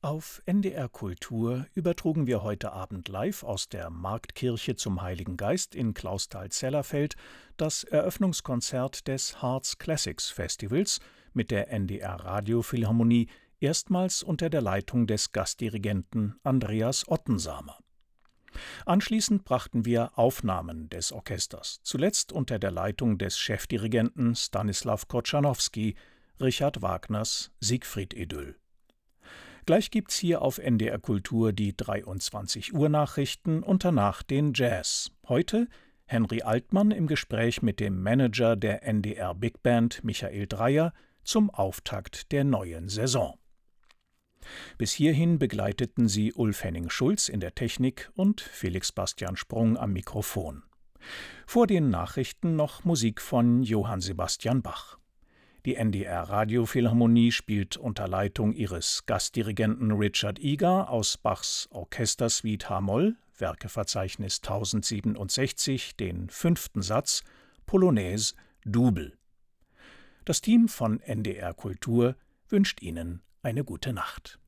Auf NDR Kultur übertrugen wir heute Abend live aus der Marktkirche zum Heiligen Geist in Clausthal-Zellerfeld das Eröffnungskonzert des Harz Classics Festivals mit der NDR Radiophilharmonie, erstmals unter der Leitung des Gastdirigenten Andreas Ottensamer. Anschließend brachten wir Aufnahmen des Orchesters, zuletzt unter der Leitung des Chefdirigenten Stanislaw Korczanowski, Richard Wagners Siegfried-Idyll. Gleich gibt's hier auf NDR Kultur die 23-Uhr-Nachrichten und danach den Jazz. Heute Henry Altmann im Gespräch mit dem Manager der NDR Big Band Michael Dreyer zum Auftakt der neuen Saison. Bis hierhin begleiteten sie Ulf Henning-Schulz in der Technik und Felix Bastian Sprung am Mikrofon. Vor den Nachrichten noch Musik von Johann Sebastian Bach. Die NDR Radiophilharmonie spielt unter Leitung ihres Gastdirigenten Richard Egar aus Bachs Orchestersuite H-Moll, Werkeverzeichnis 1067, den 5. Satz, Polonaise Double. Das Team von NDR Kultur wünscht Ihnen eine gute Nacht.